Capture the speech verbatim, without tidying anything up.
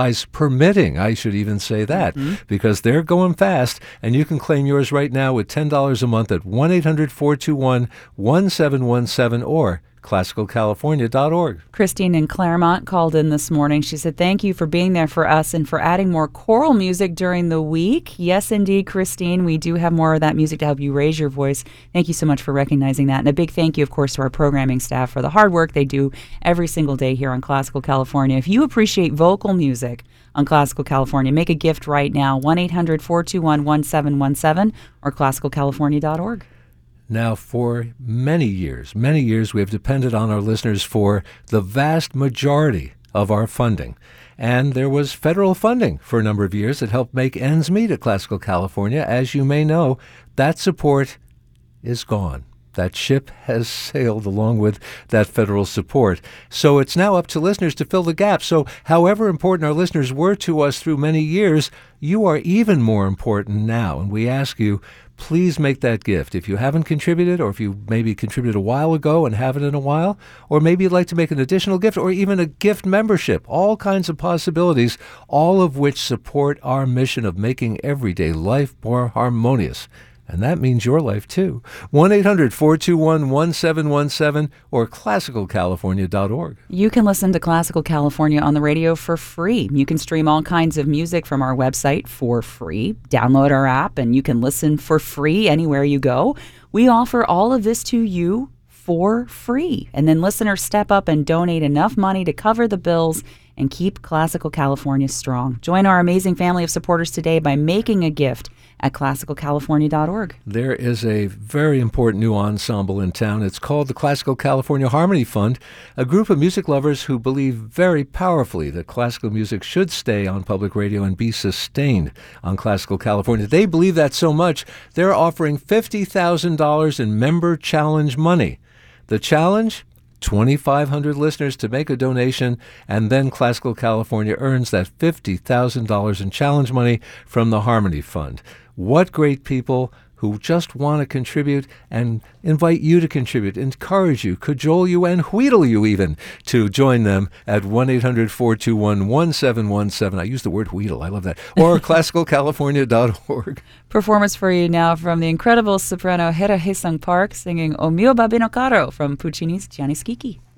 Size permitting, I should even say that, mm-hmm. because they're going fast, and you can claim yours right now with ten dollars a month at one eight hundred four two one one seven one seven or classical california dot org. Christine in Claremont called in this morning. She said, thank you for being there for us and for adding more choral music during the week. Yes, indeed, Christine, we do have more of that music to help you raise your voice. Thank you so much for recognizing that. And a big thank you, of course, to our programming staff for the hard work they do every single day here on Classical California. If you appreciate vocal music on Classical California, make a gift right now, one eight hundred four two one one seven one seven or classical california dot org. Now, for many years, many years, we have depended on our listeners for the vast majority of our funding. And there was federal funding for a number of years that helped make ends meet at Classical California. As you may know, that support is gone. That ship has sailed along with that federal support. So it's now up to listeners to fill the gap. So however important our listeners were to us through many years, you are even more important now. And we ask you, please make that gift. If you haven't contributed, or if you maybe contributed a while ago and haven't in a while, or maybe you'd like to make an additional gift, or even a gift membership, all kinds of possibilities, all of which support our mission of making everyday life more harmonious. And that means your life, too. one eight hundred four two one one seven one seven or classical california dot org. You can listen to Classical California on the radio for free. You can stream all kinds of music from our website for free. Download our app, and you can listen for free anywhere you go. We offer all of this to you for free. And then listeners step up and donate enough money to cover the bills and keep Classical California strong. Join our amazing family of supporters today by making a gift at classical california dot org. There is a very important new ensemble in town. It's called the Classical California Harmony Fund, a group of music lovers who believe very powerfully that classical music should stay on public radio and be sustained on Classical California. They believe that so much, they're offering fifty thousand dollars in member challenge money. The challenge? twenty-five hundred listeners to make a donation, and then Classical California earns that fifty thousand dollars in challenge money from the Harmony Fund. What great people who just want to contribute and invite you to contribute, encourage you, cajole you, and wheedle you even to join them at one eight hundred four two one one seven one seven. I use the word wheedle. I love that. Or classical california dot org. Performance for you now from the incredible soprano Hera Haesung Park singing O Mio Babino Caro from Puccini's Gianni Schicchi.